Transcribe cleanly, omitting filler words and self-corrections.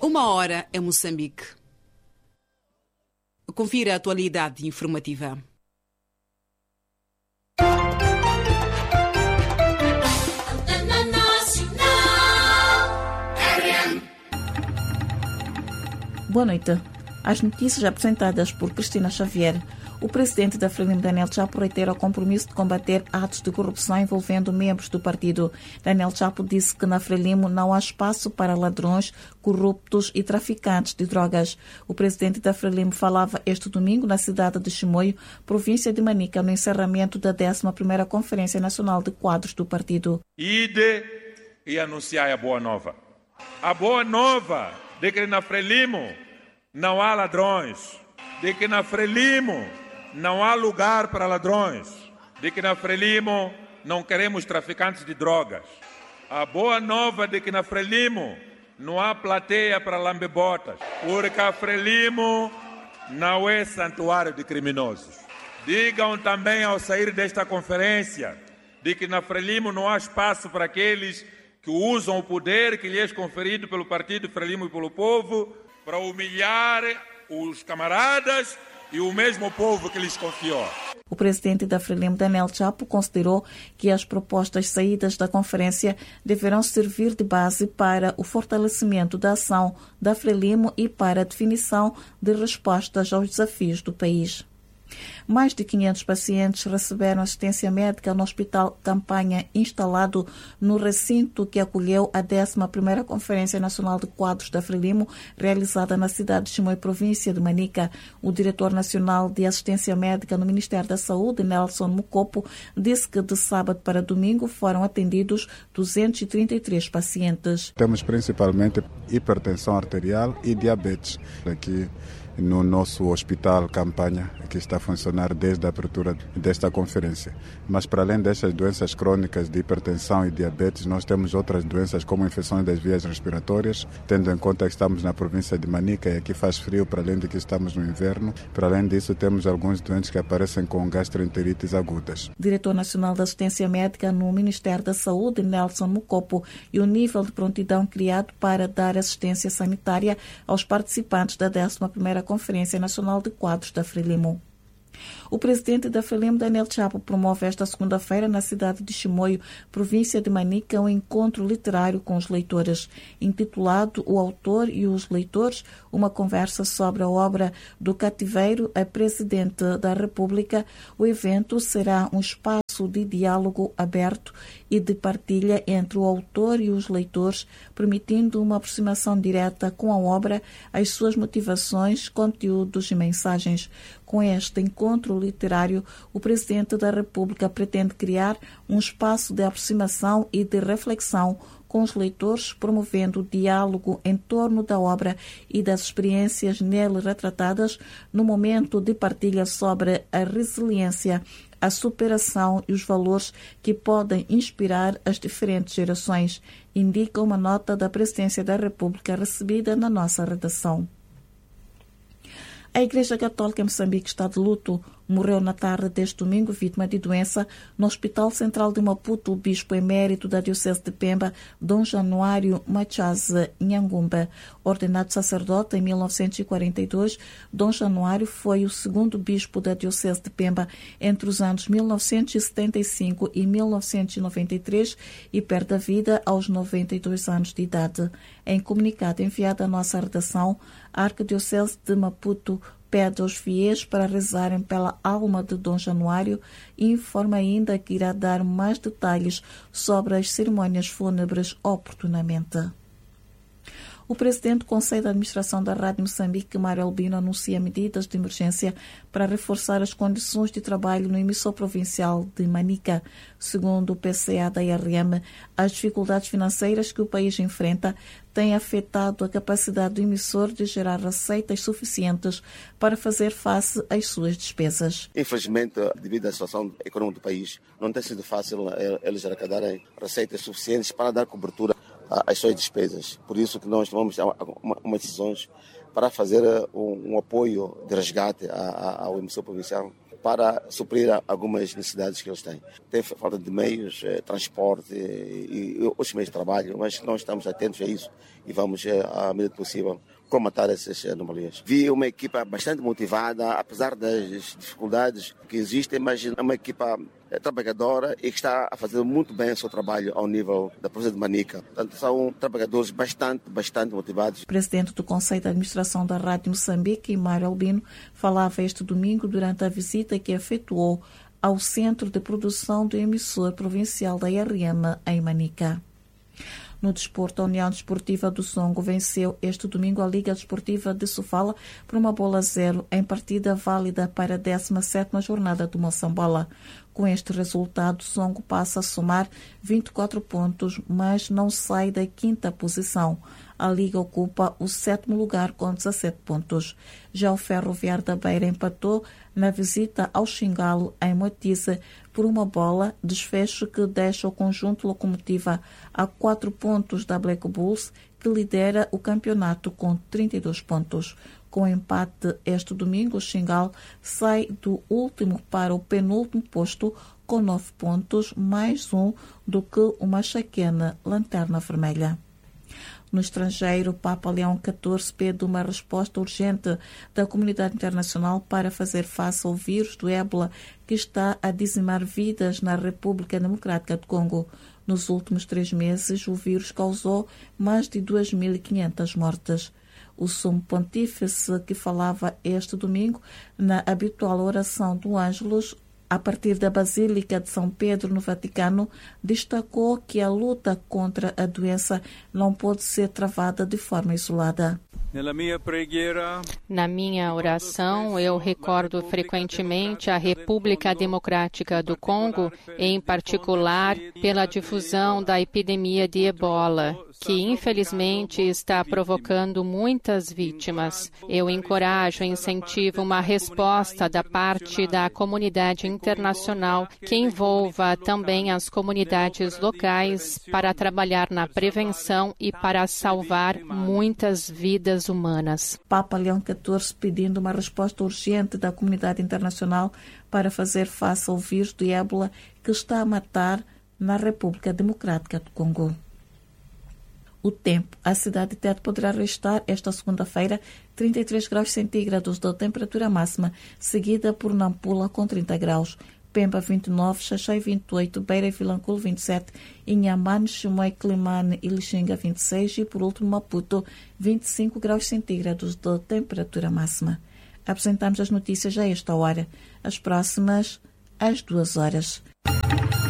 1h em Moçambique. Confira a atualidade informativa. Boa noite. As notícias apresentadas por Cristina Xavier. O presidente da Frelimo, Daniel Chapo, reitera o compromisso de combater atos de corrupção envolvendo membros do partido. Daniel Chapo disse que na Frelimo não há espaço para ladrões, corruptos e traficantes de drogas. O presidente da Frelimo falava este domingo na cidade de Chimoio, província de Manica, no encerramento da 11ª Conferência Nacional de Quadros do partido. Ide e anunciai a boa nova. A boa nova de que na Frelimo não há ladrões, de que na Frelimo não há lugar para ladrões, de que na Frelimo não queremos traficantes de drogas. A boa nova de que na Frelimo não há plateia para lambebotas, porque a Frelimo não é santuário de criminosos. Digam também ao sair desta conferência de que na Frelimo não há espaço para aqueles que usam o poder que lhes é conferido pelo Partido Frelimo e pelo povo para humilhar os camaradas e o mesmo povo que lhes confiou. O presidente da Frelimo, Daniel Chapo, considerou que as propostas saídas da conferência deverão servir de base para o fortalecimento da ação da Frelimo e para a definição de respostas aos desafios do país. Mais de 500 pacientes receberam assistência médica no Hospital Campanha instalado no recinto que acolheu a 11ª Conferência Nacional de Quadros da Frelimo, realizada na cidade de Chimoio, província de Manica. O diretor nacional de assistência médica no Ministério da Saúde, Nelson Mucopo, disse que de sábado para domingo foram atendidos 233 pacientes. Temos principalmente hipertensão arterial e diabetes aqui no nosso hospital Campanha, que está a funcionar desde a abertura desta conferência. Mas para além destas doenças crônicas de hipertensão e diabetes, nós temos outras doenças como infecções das vias respiratórias, tendo em conta que estamos na província de Manica e aqui faz frio, para além de que estamos no inverno. Para além disso, temos alguns doentes que aparecem com gastroenterites agudas. Diretor Nacional da Assistência Médica no Ministério da Saúde, Nelson Mucopo, e o nível de prontidão criado para dar assistência sanitária aos participantes da 11ª Conferência Nacional de Quadros da Frelimo. O presidente da Frelimo, Daniel Chapo, promove esta segunda-feira na cidade de Chimoio, província de Manica, um encontro literário com os leitores, intitulado O Autor e os Leitores, uma conversa sobre a obra do Cativeiro, a Presidente da República. O evento será um espaço de diálogo aberto e de partilha entre o autor e os leitores, permitindo uma aproximação direta com a obra, as suas motivações, conteúdos e mensagens. Com este encontro literário, o Presidente da República pretende criar um espaço de aproximação e de reflexão com os leitores, promovendo o diálogo em torno da obra e das experiências nele retratadas no momento de partilha sobre a resiliência, a superação e os valores que podem inspirar as diferentes gerações, indica uma nota da Presidência da República recebida na nossa redação. A Igreja Católica em Moçambique está de luto. Morreu na tarde deste domingo, vítima de doença, no Hospital Central de Maputo, o bispo emérito da Diocese de Pemba, Dom Januário Machaze Nhangumba. Ordenado sacerdote em 1942, Dom Januário foi o segundo bispo da Diocese de Pemba entre os anos 1975 e 1993 e perde a vida aos 92 anos de idade. Em comunicado enviado à nossa redação, a Arquidiocese de Maputo pede aos fiéis para rezarem pela alma de Dom Januário e informa ainda que irá dar mais detalhes sobre as cerimônias fúnebres oportunamente. O presidente do Conselho de Administração da Rádio Moçambique, Mário Albino, anuncia medidas de emergência para reforçar as condições de trabalho no emissor provincial de Manica. Segundo o PCA da IRM, as dificuldades financeiras que o país enfrenta têm afetado a capacidade do emissor de gerar receitas suficientes para fazer face às suas despesas. Infelizmente, devido à situação econômica do país, não tem sido fácil eles arrecadarem receitas suficientes para dar cobertura às suas despesas. Por isso que nós tomamos umas decisões para fazer um apoio de resgate ao emissor provincial para suprir algumas necessidades que eles têm. Tem falta de meios, transporte e outros meios de trabalho, mas nós estamos atentos a isso e vamos, à medida possível, comatar essas anomalias. Vi uma equipa bastante motivada, apesar das dificuldades que existem, mas é uma equipa trabalhadora e que está a fazer muito bem o seu trabalho ao nível da província de Manica. Portanto, são trabalhadores bastante motivados. O presidente do Conselho de Administração da Rádio Moçambique, Mário Albino, falava este domingo durante a visita que efetuou ao Centro de Produção do Emissor Provincial da IRM em Manica. No desporto, a União Desportiva do Songo venceu este domingo a Liga Desportiva de Sofala por 1-0 em partida válida para a 17ª jornada do Moçambola. Com este resultado, o Songo passa a somar 24 pontos, mas não sai da 5ª posição. A Liga ocupa o 7º lugar com 17 pontos. Já o Ferroviário da Beira empatou na visita ao Xingalo em Moatize por 1-1, desfecho que deixa o conjunto Locomotiva a 4 pontos da Black Bulls, que lidera o campeonato com 32 pontos. Com o empate este domingo, o Xingalo sai do último para o penúltimo posto com 9 pontos, mais um do que o Machaquena, Lanterna Vermelha. No estrangeiro, o Papa Leão XIV pede uma resposta urgente da comunidade internacional para fazer face ao vírus do ébola que está a dizimar vidas na República Democrática do Congo. Nos últimos 3 meses, o vírus causou mais de 2.500 mortes. O sumo pontífice, que falava este domingo na habitual oração do Ângelus, a partir da Basílica de São Pedro, no Vaticano, destacou que a luta contra a doença não pode ser travada de forma isolada. Na minha oração, eu recordo frequentemente a República Democrática do Congo, em particular pela difusão da epidemia de ebola, que infelizmente está provocando muitas vítimas. Eu encorajo e incentivo uma resposta da parte da comunidade internacional que envolva também as comunidades locais para trabalhar na prevenção e para salvar muitas vidas humanas. Papa Leão XIV pedindo uma resposta urgente da comunidade internacional para fazer face ao vírus do ébola que está a matar na República Democrática do Congo. O tempo. A cidade de Tete poderá registrar esta segunda-feira 33 graus centígrados de temperatura máxima, seguida por Nampula com 30 graus. Pemba 29, Xaxai 28, Beira e Vilanculo 27, Inhamane, Chimoio, Climane e Lixinga 26 e, por último, Maputo 25 graus centígrados de temperatura máxima. Apresentamos as notícias a esta hora. As próximas às 2 horas.